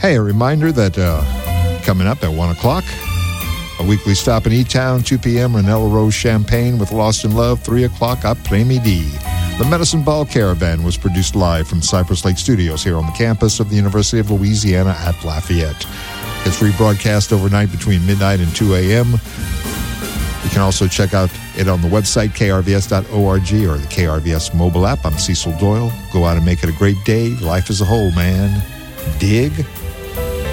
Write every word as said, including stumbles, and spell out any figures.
Hey, a reminder that uh, coming up at one o'clock, a weekly stop in E-Town, two p.m., Ranella Rose Champagne with Lost in Love, three o'clock, Après-Midi. The Medicine Ball Caravan was produced live from Cypress Lake Studios here on the campus of the University of Louisiana at Lafayette. It's rebroadcast overnight between midnight and two a.m. You can also check out it on the website, k r v s dot org, or the K R V S mobile app. I'm Cecil Doyle. Go out and make it a great day. Life as a whole, man. Dig?